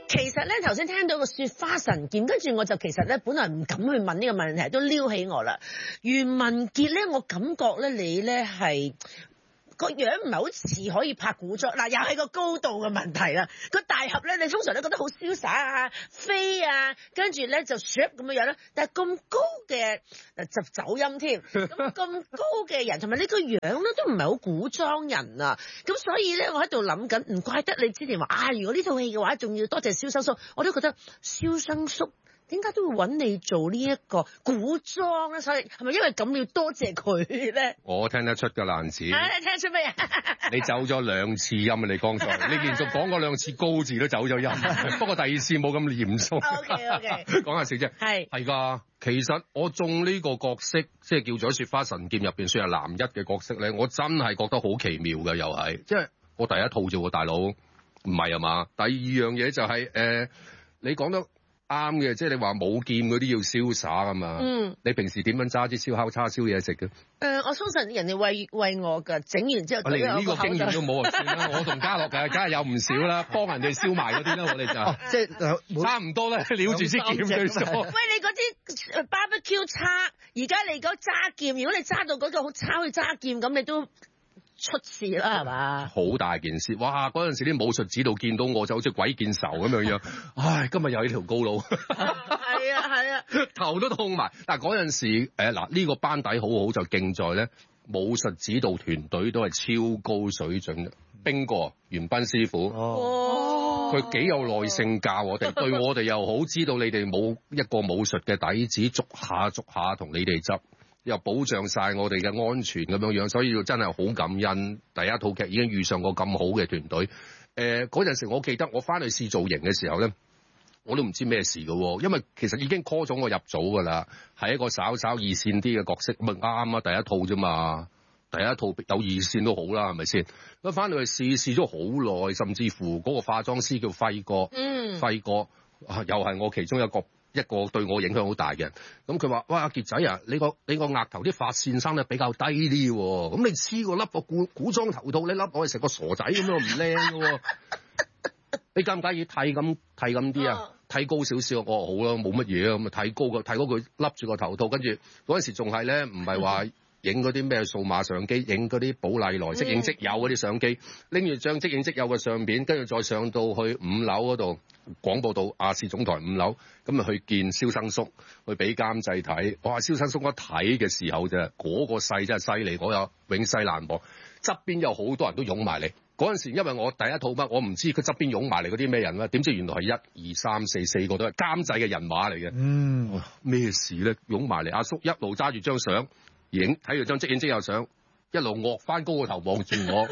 其實咧頭先聽到個雪花神劍，跟住我就其實咧本來唔敢去問呢個問題，都撩起我啦。袁文傑咧，我感覺咧你咧係個樣唔係好似可以拍古裝，嗱又係個高度嘅問題啦。個大俠咧，你通常都覺得好瀟灑啊、飛啊，跟住咧就 shap 咁樣啦。但係咁高嘅就走音添，咁高嘅人同埋呢個樣咧都唔係好古裝人啊。咁所以咧，我喺度諗緊，唔怪得你之前話啊，如果呢套戲嘅話，仲要多謝蕭生叔，我都覺得蕭生叔。點解都會揾你做呢一個古裝咧？所以係咪因為咁要多謝佢咧？ 我聽得出㗎，蘭子。 你聽得出咩啊？ 你走咗2次音啊！你剛才你連續講過2次高字都走咗音，不過第2次冇咁嚴肅。 OK， 講下笑啫。係㗎，其實我中呢個角色，即係叫做《雪花神劍》入邊算係男一嘅角色咧，我真係覺得好奇妙㗎，又係，即係我第一套啫喎，大佬，唔係啊嘛。第二樣嘢就係你講得啱嘅，即係你話冇劍嗰啲要瀟灑啊嘛。你平時點樣揸啲燒烤叉燒嘢食嘅？ 我相信人哋餵我㗎，整完之後我連呢個經驗都冇啊，算啦。我同家樂梗係有唔少啦，幫人哋燒埋嗰啲啦，我哋就即係差唔多啦，撩住支劍最傻。 喂，你嗰啲 barbecue 叉，而家你嗰揸劍，如果你揸到嗰個好叉去揸劍，咁你都出事啦，係嘛？好大件事，哇！嗰陣時啲武術指導見到我就好似鬼見仇咁樣，唉，今日又係呢條高路，係啊，頭都痛埋。但係嗰陣時，呢個班底好好就勁在咧，武術指導團隊都係超高水準嘅。邊個？袁彬師傅，佢幾有耐性教我哋，對我哋又好，知道你哋冇一個武術嘅底子，逐下同你哋執。又保障晒我哋嘅安全咁樣，所以真係好感恩。第一套劇已經遇上過咁好嘅團隊。嗰陣時我記得我翻去試造型嘅時候咧，我都唔知咩事㗎喎，因為其實已經 call 咗我入組㗎啦，係一個稍稍二線啲嘅角色，咪啱啊，第一套啫嘛，第一套有二線都好啦，係咪先？咁翻到去試咗好耐，甚至乎嗰個化妝師叫輝哥，輝哥又係我其中一個對我影響好大嘅人，咁佢話：哇，阿傑仔啊，你個額頭啲髮線生得比較低啲喎，咁你黐個笠個古裝頭套，你笠我係成個傻仔咁樣唔靚嘅喎，你介唔介意剃咁啲啊？剃高少少，我話好啦，冇乜嘢啊，咁啊剃高佢笠住個頭套，跟住嗰陣時仲係咧，唔係話影嗰啲咩數碼相機，影嗰啲寶麗來即影即有嗰啲相機，拎住張即影即有嘅相片，跟住再上到去5樓嗰度廣播道亞視總台5樓，咁啊去見蕭生叔，去俾監製睇。哇！蕭生叔一睇嘅時候啫，嗰個勢真係犀利，嗰個永世難忘。側邊有好多人都擁埋嚟。嗰陣時因為我第一套乜，我唔知佢側邊擁埋嚟嗰啲咩人啦，點知原來係1、2、3、4個都係監製嘅人馬嚟嘅。咩事咧？擁埋嚟，阿叔一路揸住張相。睇住張即影即有相，一路惡翻高個頭望住我，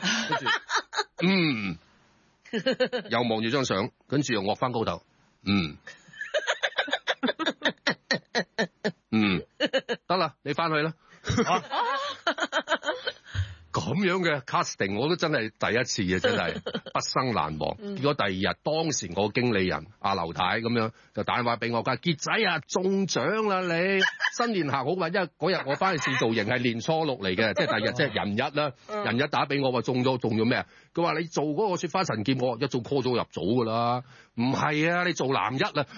跟住又望住張相，跟住又惡翻高頭，得啦，你翻去啦。咁樣嘅 casting 我都真係第一次嘅，真係畢生難忘。結果第2日，當時我經理人阿劉太咁樣就打電話俾我，佢話傑仔啊，中獎啦你，新年行好運。因為嗰日我翻去試造型係年初6嚟嘅，即係第2日即係人日啦。人日打俾我話中咗咩啊？佢話你做嗰個雪花神劍，我一早 call 咗入組㗎啦。唔係啊，你做男一啊。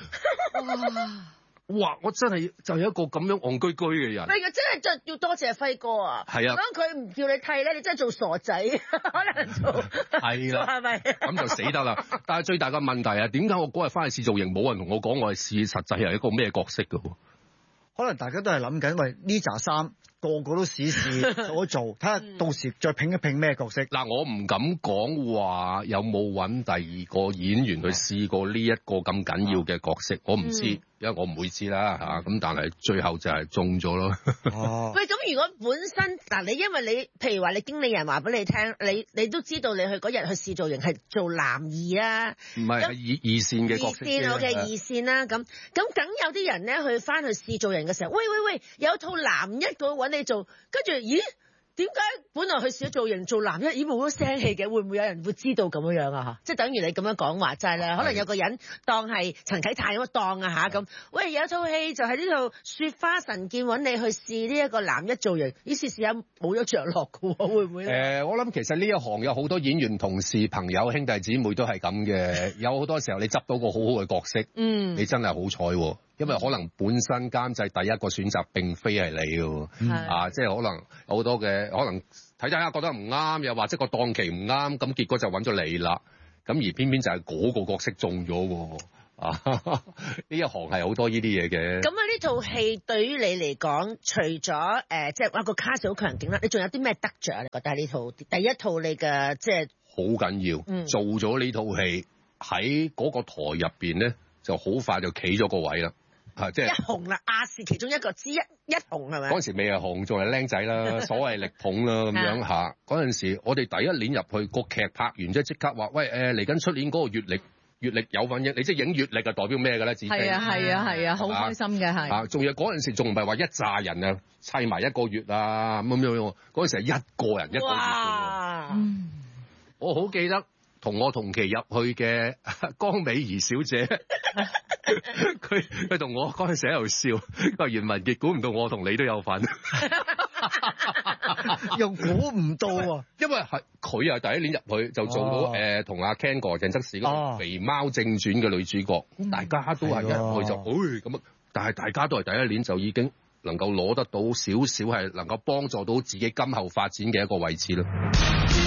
哇！我真係就係一個咁樣戇居居嘅人。係啊，真係要多謝輝哥啊！係啊，咁佢唔叫你剃咧，你真係做傻仔，可能做係啦，係咪？咁就死得啦！但係最大嘅問題係點解我嗰日翻去試造型，冇人同我講我係試實際係一個咩角色㗎喎？ 可能大家都係諗緊，喂呢紮衫個個都試做一做，睇下到時再拼一拼咩角色。 嗱，我唔敢講話有冇揾第2個演員去試過呢一個咁緊要嘅角色，我唔知。因為我唔會知啦嚇，咁但係最後就係中咗咯。喂，咁如果本身嗱，你因為你譬如話你經理人話俾你聽，你都知道你去嗰日去試造型係做男2啊，唔係係二線嘅角色。二線我嘅二線啦，咁梗有啲人咧去翻去試造型嘅時候，喂，有套男1個揾你做，跟住咦？ 點解本來佢試咗造型做男一，咦冇咗聲氣嘅？會唔會有人會知道咁樣啊？嚇，即係等於你咁樣講話齋啦。可能有個人當係陳啟泰咁樣當啊嚇咁。喂，有一套戲就係呢套《雪花神劍》揾你去試呢一個男一造型，於是試下冇咗着落嘅喎，會唔會咧？ 我諗其實呢一行有好多演員同事、朋友、兄弟姊妹都係咁嘅。有好多時候你執到個好好嘅角色，你真係好彩喎。因為可能本身監製第一個選擇並非係你嘅，即係可能有好多嘅可能睇下覺得唔啱，又或者個檔期唔啱，咁結果就揾咗你啦。咁而偏偏就係嗰個角色中咗喎。呢一行係好多呢啲嘢嘅。咁呢套戲對於你嚟講，除咗即係話個卡士好強勁啦，你仲有啲咩得着啊？你覺得呢套第一套你嘅即係好緊要，做咗呢套戲喺嗰個台入邊咧，就好快就企咗個位啦。即係一紅啦，亞視其中一個之一紅係咪？ 嗰陣時未係紅，仲係僆仔啦，所謂力捧啦咁樣嚇。嗰陣時我哋第一年入去個劇拍完即刻話喂嚟緊出年嗰個月曆有份影，你即係影月曆係代表咩嘅咧？子飛係啊，好開心嘅係。 仲有嗰陣時仲唔係話一紮人啊砌埋一個月啊咁樣，嗰陣時係一個人一個月嘅。我好記得同我同期入去嘅江美儀小姐。佢同我嗰陣時喺度笑，佢話袁文傑估唔到我同你都有份， 又估唔到啊！ 因為係佢啊第一年入去就做到同阿 Ken 哥鄭則仕嗰個《肥貓正傳》嘅女主角，大家都係一入去就咁啊！但係大家都係第一年就已經能夠攞得到少少係能夠幫助到自己今後發展嘅一個位置啦。